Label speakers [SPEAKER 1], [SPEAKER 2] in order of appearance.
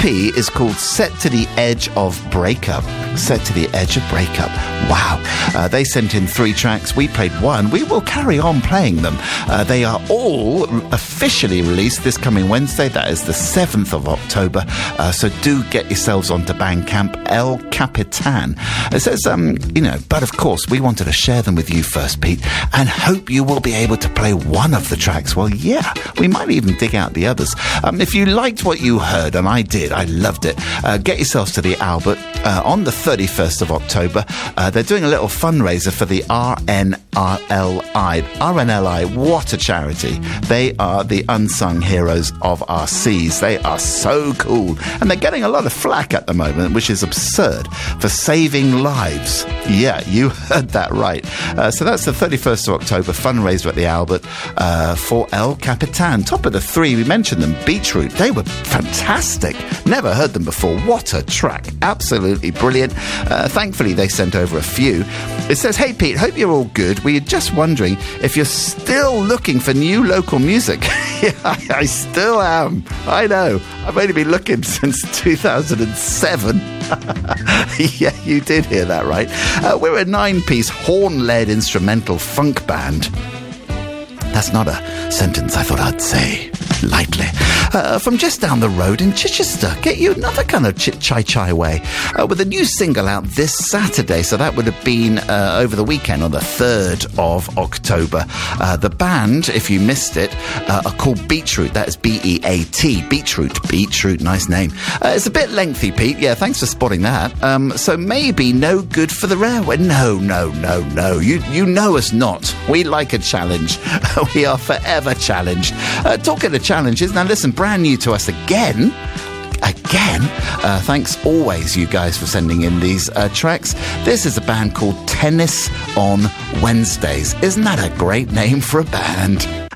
[SPEAKER 1] EP is called Set to the Edge of Breakup. Set to the Edge of Breakup. Wow. They sent in 3 tracks. We played 1. We will carry on playing them. They are all officially released this coming Wednesday. That is the 7th of October. So do get yourselves onto Bandcamp. El Capitan. It says, but of course, we wanted to share them with you first, Pete, and hope you will be able to play one of the tracks. Well, yeah, we might even dig out the others. If you liked what you heard, and I did, I loved it, get yourselves to the Albert on the 31st of October. They're doing a little fundraiser for the RNLI. What a charity. They are the unsung heroes of our seas. They are so cool. And they're getting a lot of flack at the moment, which is absurd, for saving lives. Yeah, you heard that right. So that's the 31st of October, fundraiser at the Albert for El Capitan. Top of the 3, we mentioned them, Beetroot. They were fantastic. Never heard them before. What a track. Absolutely brilliant. Thankfully, they sent over a few. It says, hey, Pete, hope you're all good. We are just wondering if you're still looking for new local music. Yeah, I still am. I know. I've only been looking since 2007. Yeah, you did hear that right. We're a 9-piece horn-led instrumental funk band. That's not a sentence I thought I'd say lightly. From just down the road in Chichester, get you another kind of chai way, with a new single out this Saturday. So that would have been over the weekend on the 3rd of October. The band, if you missed it, are called Beetroot. That is B-E-A-T. Beetroot, nice name. It's a bit lengthy, Pete. Yeah, thanks for spotting that. So maybe no good for the railway. No. You know us not. We like a challenge. We are forever challenged. Talking of challenges, now listen, brand new to us again. Thanks always, you guys, for sending in these tracks. This is a band called Tennis on Wednesdays. Isn't that a great name for a band?